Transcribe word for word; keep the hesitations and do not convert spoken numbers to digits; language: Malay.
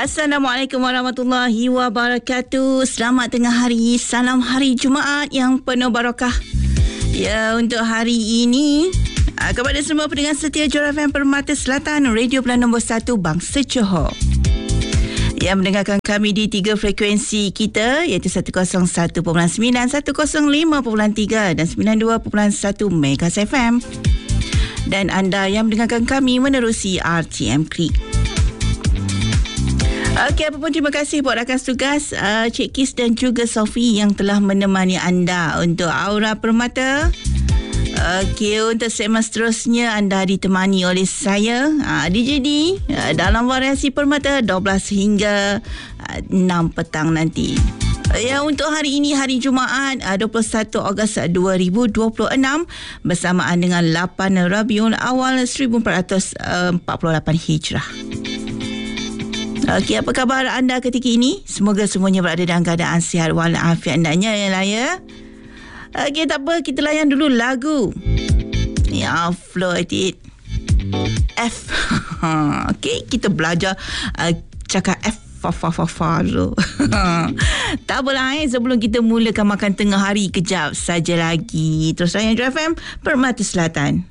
Assalamualaikum warahmatullahi wabarakatuh. Selamat tengah hari. Salam hari Jumaat yang penuh barakah. Ya, untuk hari ini, kepada semua pendengar setia Johor F M Permata Selatan, radio pilihan nombor satu Bangsa Johor, yang mendengarkan kami di tiga frekuensi kita, iaitu seratus satu perpuluhan sembilan, seratus lima perpuluhan tiga dan sembilan puluh dua perpuluhan satu Megas F M. Dan anda yang mendengarkan kami menerusi R T M Creek. Okey, apapun terima kasih buat rakan tugas uh, Cik Kis dan juga Sophie yang telah menemani anda untuk Aura Permata. Okey, untuk segmen seterusnya anda ditemani oleh saya, uh, D J D, uh, dalam variasi Permata dua belas hingga uh, enam petang nanti. Ya, untuk hari ini, hari Jumaat, dua puluh satu Ogos dua ribu dua puluh enam, bersamaan dengan lapan Rabiul Awal seribu empat ratus empat puluh lapan Hijrah. Okey, apa khabar anda ketika ini? Semoga semuanya berada dalam keadaan sihat walafiat andanya ya lah ya. Okey, tak apa, kita layan dulu lagu. Ya, float it. F. Okey, kita belajar uh, cakap F. Fa-fa-fa-fa dulu. Tak apalah eh, sebelum kita mulakan makan tengah hari, kejap saja lagi. Terus layan Johor F M Permata Selatan.